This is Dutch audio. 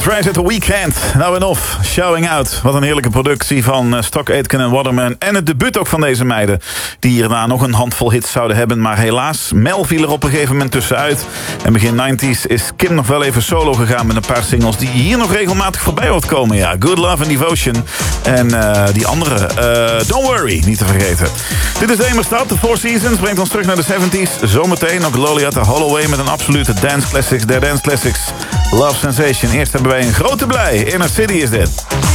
Rise at the Weekend. Nou en of, Showing Out. Wat een heerlijke productie van Stock Aitken en Waterman. En het debuut ook van deze meiden. Die hierna nog een handvol hits zouden hebben. Maar helaas, Mel viel er op een gegeven moment tussenuit. En begin 90s is Kim nog wel even solo gegaan met een paar singles die hier nog regelmatig voorbij hoort komen. Ja, Good Love and Devotion. En die andere, Don't Worry, niet te vergeten. Dit is de Emerstad, de Four Seasons. Brengt ons terug naar de 70s. Zometeen ook Lolita Holloway met een absolute dance classics. Der dance classics. Love Sensation. Eerst hebben wij een grote blij. Inner City is dit.